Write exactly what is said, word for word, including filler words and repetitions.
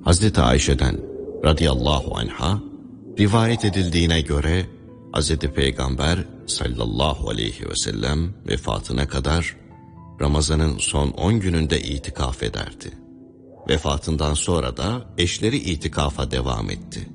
Hazreti Ayşe'den radıyallahu anha rivayet edildiğine göre Hazreti Peygamber sallallahu aleyhi ve sellem vefatına kadar Ramazan'ın son on gününde itikaf ederdi. Vefatından sonra da eşleri itikafa devam etti.